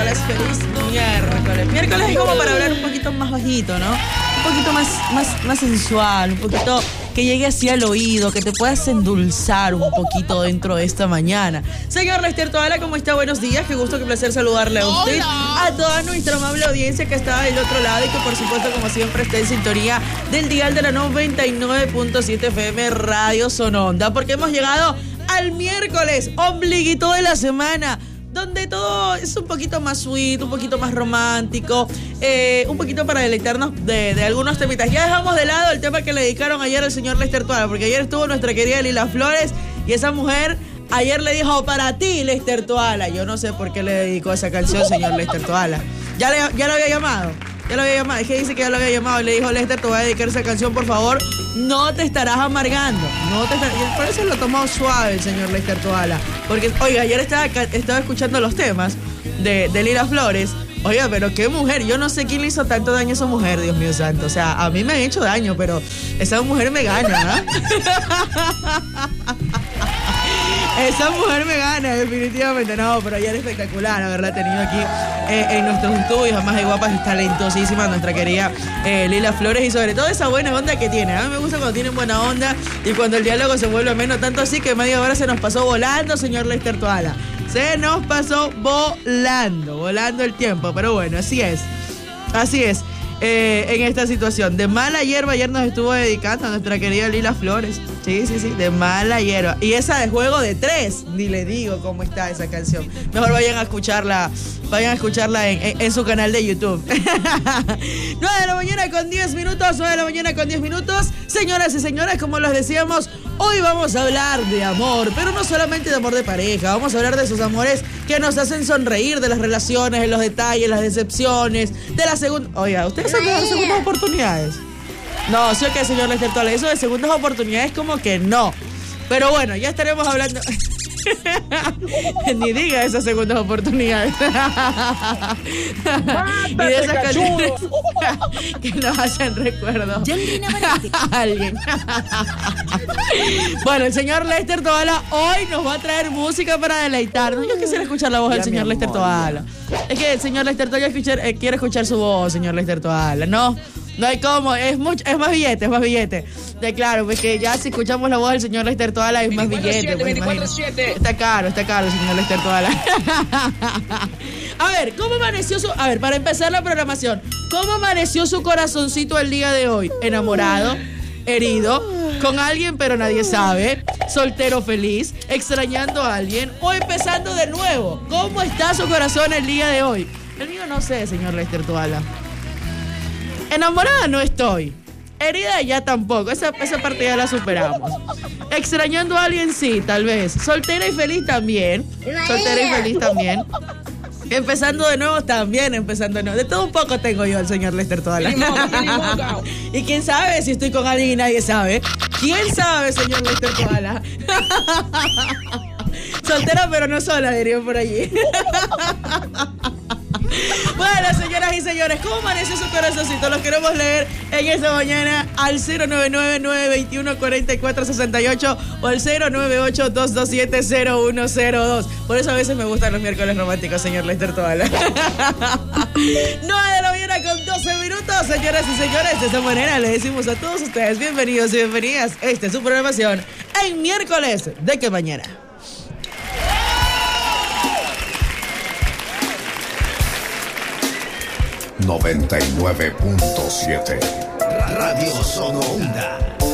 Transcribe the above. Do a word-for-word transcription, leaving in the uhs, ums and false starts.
miércoles, feliz miércoles. Miércoles es como para hablar un poquito más bajito, ¿no? Un poquito más, más, más sensual, un poquito que llegue así al oído, que te puedas endulzar un poquito dentro de esta mañana. Señor Lester Toala, ¿cómo está? Buenos días, qué gusto, qué placer saludarle a usted. Hola. A toda nuestra amable audiencia que está del otro lado y que por supuesto, como siempre, está en sintonía del dial de la noventa y nueve punto siete F M Radio Sononda, porque hemos llegado al miércoles, ombliguito de la semana, donde todo es un poquito más sweet, un poquito más romántico, eh, un poquito para deleitarnos de, de algunos temitas. Ya dejamos de lado el tema que le dedicaron ayer al señor Lester Toala, porque ayer estuvo nuestra querida Lila Flores y esa mujer ayer le dijo, para ti, Lester Toala. Yo no sé por qué le dedicó esa canción, señor Lester Toala. Ya, le, ya lo había llamado. Ya lo había llamado, es que dice que ya lo había llamado y le dijo, Lester, te voy a dedicar esa canción, por favor, no te estarás amargando, no te estarás... Por eso lo tomó suave el señor Lester Toala, porque, oiga, ayer estaba, estaba escuchando los temas de, de Lila Flores, oiga, pero qué mujer, yo no sé quién le hizo tanto daño a esa mujer, Dios mío santo, o sea, a mí me han hecho daño, pero esa mujer me gana, ¿eh? Esa mujer me gana, definitivamente. No, pero ayer espectacular haberla tenido aquí eh, en nuestros estudios. Además de guapas y talentosísima nuestra querida eh, Lila Flores. Y sobre todo esa buena onda que tiene. A mí me gusta cuando tienen buena onda y cuando el diálogo se vuelve ameno. Tanto así que media hora se nos pasó volando, señor Lester Toala. Se nos pasó volando, volando el tiempo. Pero bueno, así es. Así es. Eh, en esta situación. De mala hierba ayer nos estuvo dedicando a nuestra querida Lila Flores. Sí, sí, sí, de mala hierba. Y esa de Juego de Tres, ni le digo cómo está esa canción. Mejor vayan a escucharla, vayan a escucharla en, en, en su canal de YouTube. nueve de la mañana con diez minutos, nueve de la mañana con diez minutos. Señoras y señores, como les decíamos, hoy vamos a hablar de amor, pero no solamente de amor de pareja, vamos a hablar de esos amores que nos hacen sonreír, de las relaciones, de los detalles, las decepciones, de la segunda... Oiga, ¿ustedes saben de las segundas oportunidades? No, sí o qué, señor Lester Toala, eso de segundas oportunidades como que no. Pero bueno, ya estaremos hablando... Ni diga esas segundas oportunidades. Y de esas canciones que nos hacen recuerdo a alguien. Bueno, el señor Lester Toala hoy nos va a traer música para deleitarnos. Yo quisiera escuchar la voz del señor Lester Toala. Es que el señor Lester Toala eh, quiere escuchar su voz, señor Lester Toala. No, no hay cómo, es mucho, es más billete, es más billete. De claro, pues que ya si escuchamos la voz del señor Lester Toala es más billete. Pues, está caro, está caro, señor Lester Toala. A ver, ¿cómo amaneció su... A ver, para empezar la programación, ¿cómo amaneció su corazoncito el día de hoy? ¿Enamorado? ¿Herido? ¿Con alguien pero nadie sabe? ¿Soltero feliz? ¿Extrañando a alguien? ¿O empezando de nuevo? ¿Cómo está su corazón el día de hoy? El mío no sé, señor Lester Toala. Enamorada no estoy. Herida ya tampoco, esa, esa parte ya la superamos. Extrañando a alguien sí, tal vez. Soltera y feliz también. Soltera y feliz también. Empezando de nuevo también, empezando de nuevo. De todo un poco tengo yo al señor Lester Toala. Y quién sabe si estoy con alguien y nadie sabe. ¿Quién sabe, señor Lester Toala? Soltera pero no sola, dirían por allí. Bueno, señoras y señores, ¿cómo amaneció su corazoncito? Los queremos leer en esta mañana al cero nueve nueve, nueve dos uno, cuatro cuatro seis ocho o al cero nueve ocho, dos dos siete, cero uno cero dos. Por eso a veces me gustan los miércoles románticos, señor Lester Toala. nueve de la mañana con doce minutos, señoras y señores. De esta manera le decimos a todos ustedes bienvenidos y bienvenidas. Esta es su programación en miércoles de qué mañana. noventa y nueve punto siete Radio Sononda.